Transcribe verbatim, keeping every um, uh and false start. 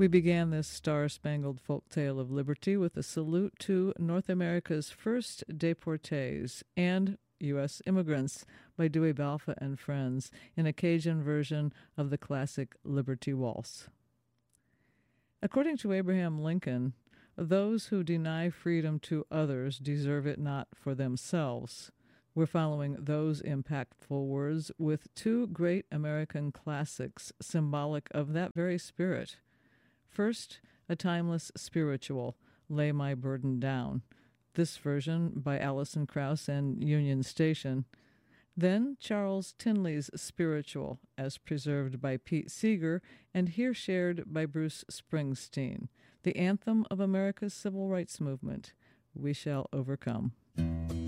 We began this star-spangled folk tale of liberty with a salute to North America's first deportees and U S immigrants by Dewey Balfa and Friends in a Cajun version of the classic Liberty Waltz. According to Abraham Lincoln, those who deny freedom to others deserve it not for themselves. We're following those impactful words with two great American classics symbolic of that very spirit. First, a timeless spiritual, Lay My Burden Down, this version by Alison Krauss and Union Station. Then Charles Tinley's spiritual, as preserved by Pete Seeger and here shared by Bruce Springsteen, the anthem of America's civil rights movement, We Shall Overcome.